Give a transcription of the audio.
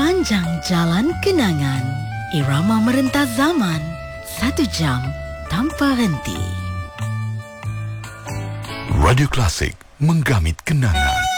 Sepanjang jalan kenangan, irama merentas zaman, 1 jam tanpa henti. Radio Klasik, menggamit kenangan.